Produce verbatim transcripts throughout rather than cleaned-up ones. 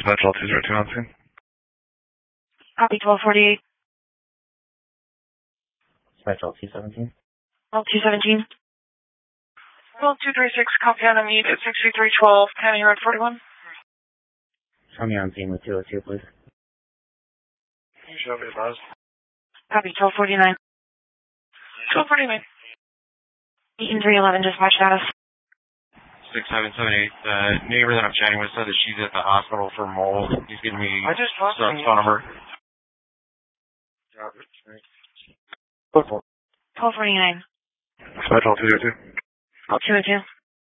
Dispatch all two zero two on scene. Copy twelve forty-eight. Dispatch all two seventeen. All two seventeen. Well, two three six, copy on a meet at sixty-three twelve, County Road forty-one. Show me on scene with two oh two, please. You show me advised. Copy twelve forty-nine. twelve forty-nine. Eaton three eleven, dispatch status. six seven seven eight. The neighbor that I'm chatting with said that she's at the hospital for mold. He's giving me I just talked to the phone number. twelve forty-nine. Dispatch all two zero two. All two oh two.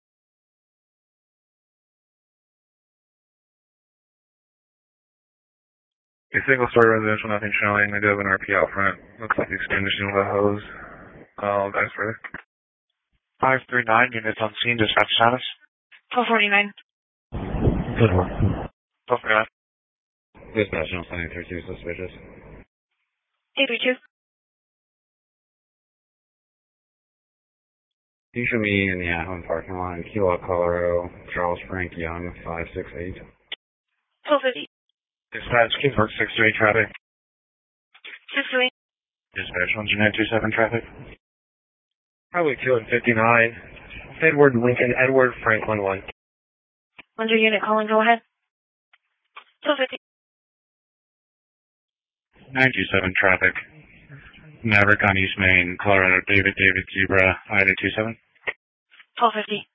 A single story residential, nothing showing. I do have an R P out front. Looks like the extinguishing of the hose. I'll guys further. five three nine, units on scene, dispatch status. twelve forty-nine. Good work. twelve forty-nine. Dispatch no sign thirty-two suspicious. eight three two. You show me in the at-home parking lot in Kilo, Colorado. Charles Frank Young, five six eight. twelve fifty. Dispatch, Kingsburg six two eight traffic. six two eight. Dispatch one two nine two seven traffic. Probably two and fifty-nine. Edward Lincoln, Edward Franklin one. Under unit calling, go ahead. twelve fifty. nine two seven traffic. Maverick on East Main, Colorado, David, David, Zebra, I D two seven. twelve fifty.